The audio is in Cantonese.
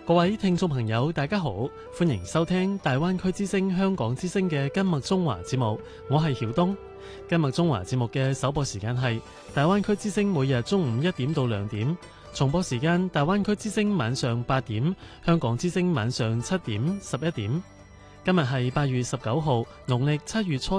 各位聽眾朋友，大家好，歡迎收聽大灣區之聲香港之聲嘅今麥中華節目，我係曉東。今麥中華節目嘅首播時間係大灣區之聲每日中午1點到2點，重播時間大灣區之聲晚上8點，香港之聲晚上7點、11點。今日係8月19號，農曆7月初